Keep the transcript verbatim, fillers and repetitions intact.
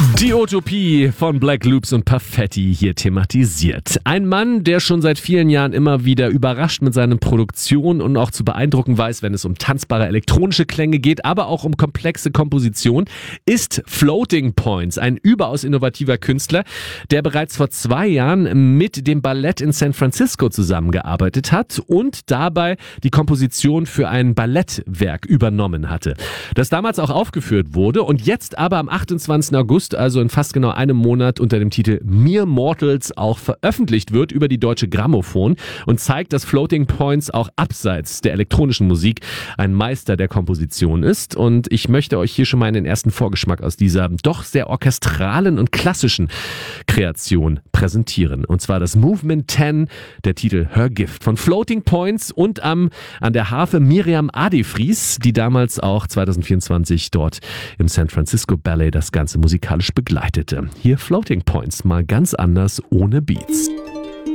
Die Utopie von Black Loops und Perfetti hier thematisiert. Ein Mann, der schon seit vielen Jahren immer wieder überrascht mit seinen Produktionen und auch zu beeindrucken weiß, wenn es um tanzbare elektronische Klänge geht, aber auch um komplexe Komposition, ist Floating Points, ein überaus innovativer Künstler, der bereits vor zwei Jahren mit dem Ballett in San Francisco zusammengearbeitet hat und dabei die Komposition für ein Ballettwerk übernommen hatte, das damals auch aufgeführt wurde und jetzt aber am achtundzwanzigsten August, also in fast genau einem Monat, unter dem Titel Mere Mortals auch veröffentlicht wird über die Deutsche Grammophon und zeigt, dass Floating Points auch abseits der elektronischen Musik ein Meister der Komposition ist. Und ich möchte euch hier schon mal einen ersten Vorgeschmack aus dieser doch sehr orchestralen und klassischen Kreation präsentieren. Und zwar das Movement zehn, der Titel Her Gift von Floating Points und am, an der Harfe Miriam Adefries, die damals auch zwanzig vierundzwanzig dort im San Francisco Ballet das Ganze musikalisch begleitete. Hier Floating Points, mal ganz anders ohne Beats.